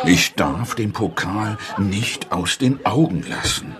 Ich darf den Pokal nicht aus den Augen lassen.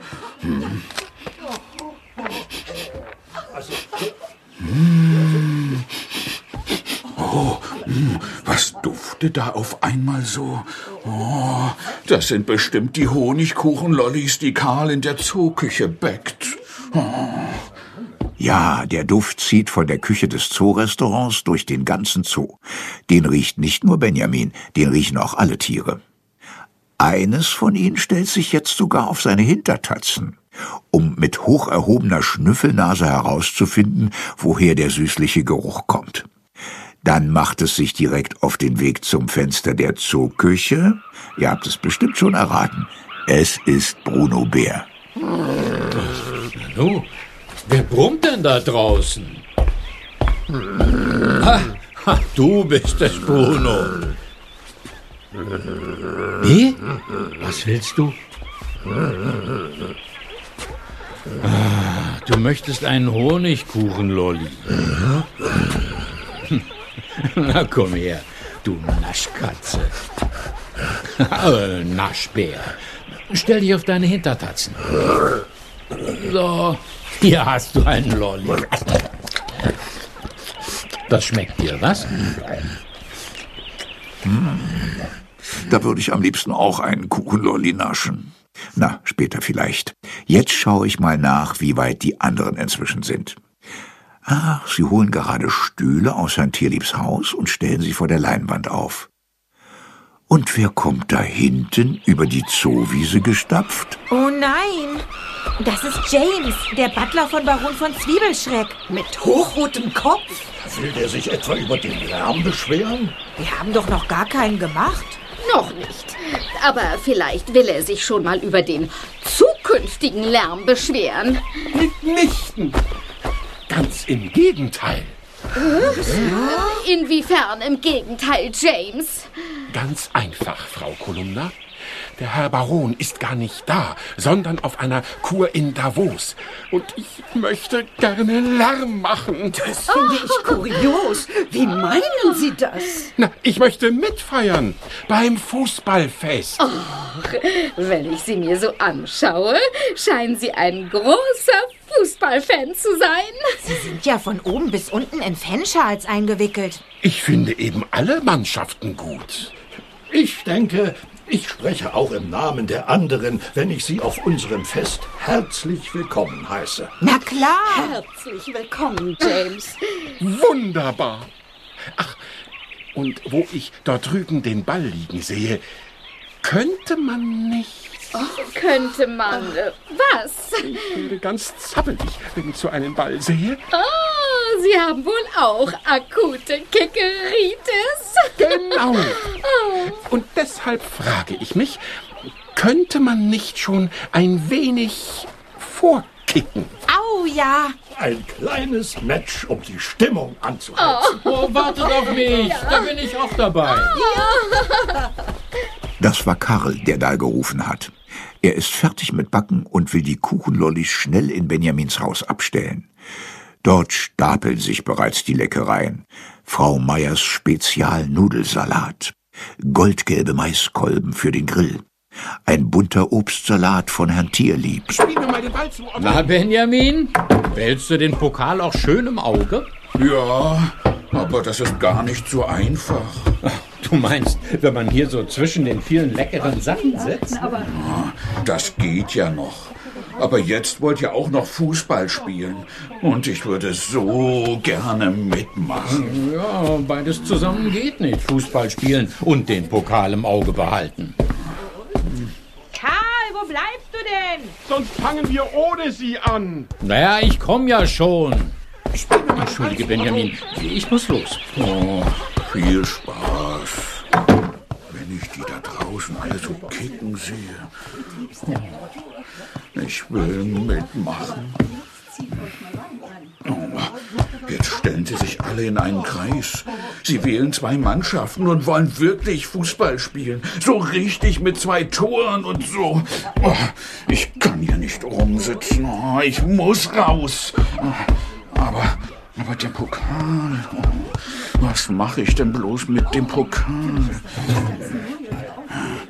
Oh, was duftet da auf einmal so? Oh, das sind bestimmt die Honigkuchenlollis, die Karl in der Zooküche bäckt. Oh. Ja, der Duft zieht von der Küche des Zoorestaurants durch den ganzen Zoo. Den riecht nicht nur Benjamin, den riechen auch alle Tiere. Eines von ihnen stellt sich jetzt sogar auf seine Hintertatzen, um mit hoch erhobener Schnüffelnase herauszufinden, woher der süßliche Geruch kommt. Dann macht es sich direkt auf den Weg zum Fenster der Zooküche. Ihr habt es bestimmt schon erraten. Es ist Bruno Bär. Nanu, wer brummt denn da draußen? Du bist es, Bruno. Wie? Was willst du? Du möchtest einen Honigkuchen-Lolli. Na komm her, du Naschkatze. Naschbär. Stell dich auf deine Hintertatzen. So, hier hast du einen Lolli. Das schmeckt dir, was? Da würde ich am liebsten auch einen Kuchenlolli naschen. Na, später vielleicht. Jetzt schaue ich mal nach, wie weit die anderen inzwischen sind. Ach, sie holen gerade Stühle aus Herrn Tierliebs Haus und stellen sie vor der Leinwand auf. Und wer kommt da hinten über die Zoowiese gestapft? Oh nein, das ist James, der Butler von Baron von Zwiebelschreck. Mit hochrotem Kopf? Will der sich etwa über den Lärm beschweren? Wir haben doch noch gar keinen gemacht. Noch nicht. Aber vielleicht will er sich schon mal über den zukünftigen Lärm beschweren. Mitnichten. Ganz im Gegenteil. Inwiefern im Gegenteil, James? Ganz einfach, Frau Kolumna. Der Herr Baron ist gar nicht da, sondern auf einer Kur in Davos. Und ich möchte gerne Lärm machen. Das finde ich kurios. Wie meinen Sie das? Na, ich möchte mitfeiern beim Fußballfest. Wenn ich Sie mir so anschaue, scheinen Sie ein großer Fußballfan zu sein. Sie sind ja von oben bis unten in Fanschals eingewickelt. Ich finde eben alle Mannschaften gut. Ich denke, ich spreche auch im Namen der anderen, wenn ich Sie auf unserem Fest herzlich willkommen heiße. Na klar. Herzlich willkommen, James. Wunderbar. Ach, und wo ich dort drüben den Ball liegen sehe, könnte man nicht... Könnte man... was? Ich werde ganz zappelig, wenn ich so einen Ball sehe. Oh, Sie haben wohl auch akute Kickeritis. Genau. Und deshalb frage ich mich, könnte man nicht schon ein wenig vorkicken? Au, ja. Ein kleines Match, um die Stimmung anzuheizen. Oh, wartet auf mich, da bin ich auch dabei. Das war Karl, der da gerufen hat. Er ist fertig mit Backen und will die Kuchenlollis schnell in Benjamins Haus abstellen. Dort stapeln sich bereits die Leckereien. Frau Meyers Spezialnudelsalat, goldgelbe Maiskolben für den Grill, ein bunter Obstsalat von Herrn Tierlieb. Spiel mir mal den Ball zu. Na, Benjamin, behältst du den Pokal auch schön im Auge? Ja, aber das ist gar nicht so einfach. Du meinst, wenn man hier so zwischen den vielen leckeren Sachen sitzt? Das geht ja noch. Aber jetzt wollt ihr auch noch Fußball spielen. Und ich würde so gerne mitmachen. Ja, beides zusammen geht nicht. Fußball spielen und den Pokal im Auge behalten. Karl, wo bleibst du denn? Sonst fangen wir ohne Sie an. Naja, ich komme ja schon. Entschuldige, Benjamin, ich muss los. Oh, viel Spaß. Wenn ich die da draußen alle so kicken sehe. Ich will mitmachen. Oh, jetzt stellen sie sich alle in einen Kreis. Sie wählen 2 Mannschaften und wollen wirklich Fußball spielen. So richtig mit 2 Toren und so. Oh, ich kann hier nicht rumsitzen. Oh, ich muss raus. Aber der Pokal. Oh, was mache ich denn bloß mit dem Pokal?